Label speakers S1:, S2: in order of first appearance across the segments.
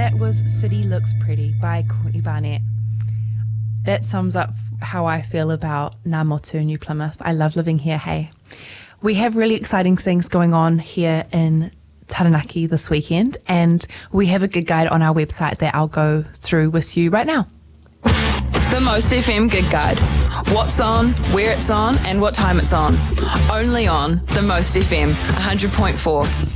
S1: That was City Looks Pretty by Courtney Barnett. That sums up how I feel about Ngā Motu, New Plymouth. I love living here, hey. We have really exciting things going on here in Taranaki this weekend, and we have a gig guide on our website that I'll go through with you right now.
S2: The Most FM Gig Guide. What's on, where it's on, and what time it's on. Only on The Most FM 100.4.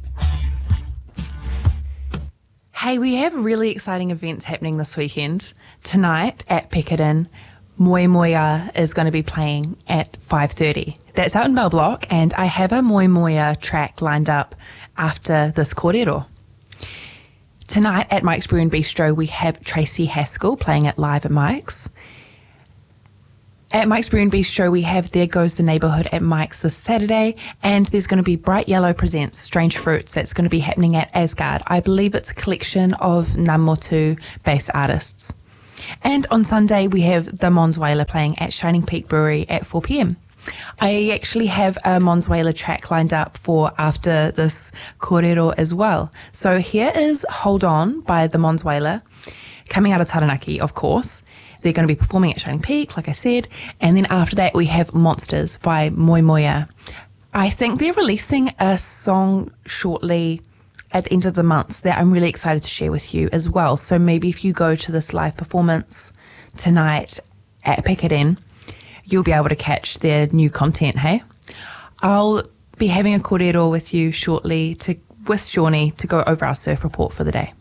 S1: Hey, we have really exciting events happening this weekend. Tonight at Pickett, Moi Moia is going to be playing at 5:30. That's out in Bell Block, and I have a Moi Moia track lined up after this kōrero. Tonight at Mike's Brew and Bistro, we have Tracy Haskell playing it live at Mike's. At Mike's Brew and Bistro, we have There Goes the Neighbourhood at Mike's this Saturday, and there's going to be Bright Yellow Presents Strange Fruits that's going to be happening at Asgard. I believe it's a collection of Ngā Motu-based artists. And on Sunday, we have the Mons Whaler playing at Shining Peak Brewery at 4 p.m. I actually have a Mons Whaler track lined up for after this kōrero as well. So here is Hold On by the Mons Whaler, coming out of Taranaki, of course. They're going to be performing at Shining Peak, like I said. And then after that, we have Monsters by Moi Moia. I think they're releasing a song shortly at the end of the month that I'm really excited to share with you as well. So maybe if you go to this live performance tonight at Pickett, you'll be able to catch their new content, hey? I'll be having a kōrero with you shortly with Shawnee to go over our surf report for the day.